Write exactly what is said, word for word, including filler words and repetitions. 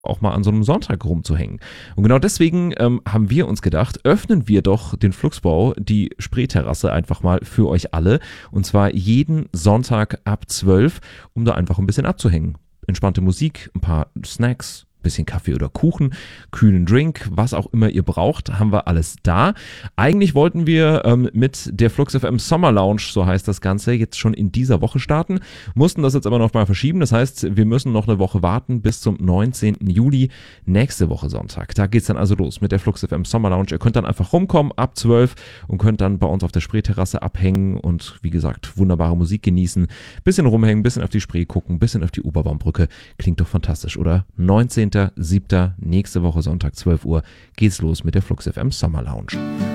auch mal an so einem Sonntag rumzuhängen. Und genau deswegen ähm, haben wir uns gedacht, öffnen wir doch den Flugsbau, die Spreeterrasse einfach mal für euch alle. Und zwar jeden Sonntag ab zwölf, um da einfach ein bisschen abzuhängen. Entspannte Musik, ein paar Snacks, bisschen Kaffee oder Kuchen, kühlen Drink, was auch immer ihr braucht, haben wir alles da. Eigentlich wollten wir ähm, mit der Flux F M Summer Lounge, so heißt das Ganze, jetzt schon in dieser Woche starten, mussten das jetzt aber noch mal verschieben. Das heißt, wir müssen noch eine Woche warten bis zum neunzehnten Juli, nächste Woche Sonntag. Da geht's dann also los mit der Flux F M Summer Lounge. Ihr könnt dann einfach rumkommen ab zwölf und könnt dann bei uns auf der Spreeterrasse abhängen und wie gesagt, wunderbare Musik genießen, bisschen rumhängen, bisschen auf die Spree gucken, bisschen auf die Oberbaumbrücke. Klingt doch fantastisch, oder? neunzehnten siebten nächste Woche Sonntag zwölf Uhr geht's los mit der Flux F M Summer Lounge.